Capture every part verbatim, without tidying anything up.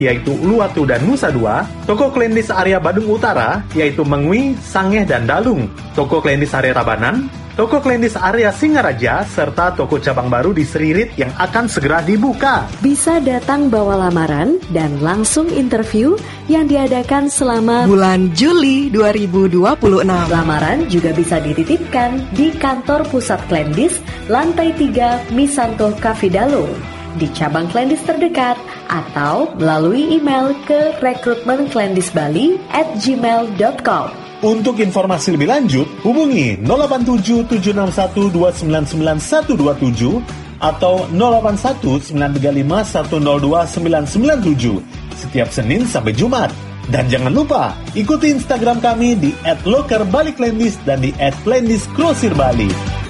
yaitu Uluwatu dan Nusa Dua, toko klinis area Badung Utara, yaitu Mengwi, Sangeh, dan Dalung, toko klinis area Tabanan, toko klinis area Singaraja, serta toko cabang baru di Seririt yang akan segera dibuka. Bisa datang bawa lamaran dan langsung interview yang diadakan selama bulan Juli dua ribu dua puluh enam. Lamaran juga bisa dititipkan di kantor pusat Klendis, lantai tiga Misanto Cafe Dalung, di cabang Klendis terdekat, atau melalui email ke rekrutmenklendisbali at gmail dot com. Untuk informasi lebih lanjut, hubungi nol delapan tujuh tujuh enam satu dua sembilan sembilan satu dua tujuh atau nol delapan satu sembilan tiga lima satu nol dua sembilan sembilan tujuh setiap Senin sampai Jumat. Dan jangan lupa, ikuti Instagram kami di et loker bali klendis dan di et klendis grosir bali.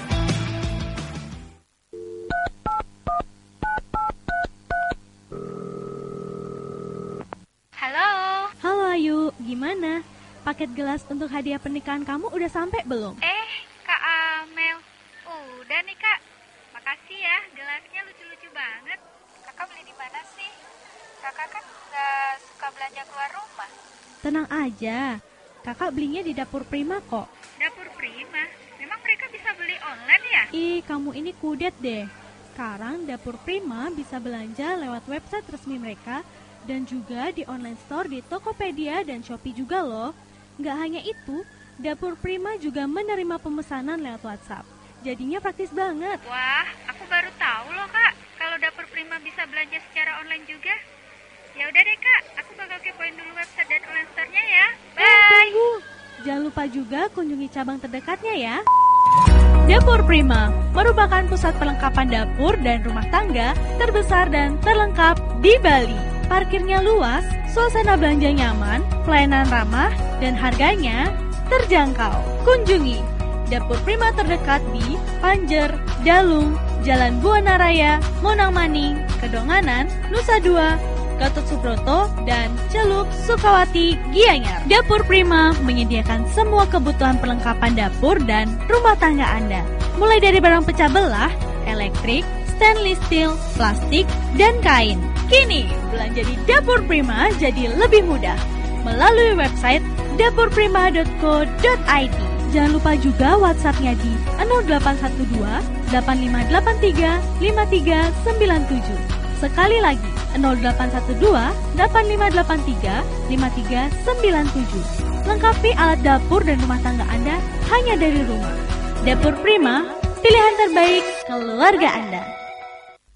Halo Ayu, gimana? Paket gelas untuk hadiah pernikahan kamu udah sampai belum? Eh, Kak Amel, udah nih Kak. Makasih ya, gelasnya lucu-lucu banget. Kakak beli di mana sih? Kakak kan nggak suka belanja keluar rumah. Tenang aja, kakak belinya di Dapur Prima kok. Dapur Prima? Memang mereka bisa beli online ya? Ih, kamu ini kudet deh. Sekarang Dapur Prima bisa belanja lewat website resmi mereka dan juga di online store di Tokopedia dan Shopee juga loh. Nggak hanya itu, Dapur Prima juga menerima pemesanan lewat WhatsApp. Jadinya praktis banget. Wah, aku baru tahu loh Kak, kalau Dapur Prima bisa belanja secara online juga. Ya udah deh Kak, aku bakal kepoin dulu website dan online store-nya ya. Bye. Eh, tunggu. Jangan lupa juga kunjungi cabang terdekatnya ya. Dapur Prima merupakan pusat perlengkapan dapur dan rumah tangga terbesar dan terlengkap di Bali. Parkirnya luas, suasana belanja nyaman, pelayanan ramah, dan harganya terjangkau. Kunjungi Dapur Prima terdekat di Panjer, Dalung, Jalan Buana Raya, Monang Maning, Kedonganan, Nusa Dua, Gatot Subroto, dan Celuk, Sukawati, Gianyar. Dapur Prima menyediakan semua kebutuhan perlengkapan dapur dan rumah tangga Anda. Mulai dari barang pecah belah, elektrik, stainless steel, plastik, dan kain. Kini, belanja di Dapur Prima jadi lebih mudah melalui website dapur prima dot co dot i d. Jangan lupa juga WhatsApp-nya di nol delapan satu dua delapan lima delapan tiga lima tiga sembilan tujuh. Sekali lagi, nol delapan satu dua delapan lima delapan tiga lima tiga sembilan tujuh. Lengkapi alat dapur dan rumah tangga Anda hanya dari rumah. Dapur Prima, pilihan terbaik keluarga Anda.